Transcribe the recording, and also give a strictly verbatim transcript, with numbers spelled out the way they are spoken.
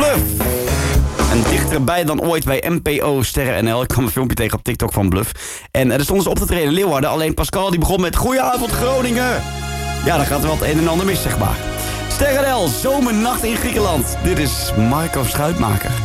Bluff. En dichterbij dan ooit bij M P O Sterren N L. Ik kwam een filmpje tegen op TikTok van Bluff. En er stonden ze op te treden in Leeuwarden. Alleen Pascal die begon met Goedenavond Groningen. Ja, dan gaat er wel het een en ander mis, zeg maar. Sterren N L, zomernacht in Griekenland. Dit is Marco Schuitmaker.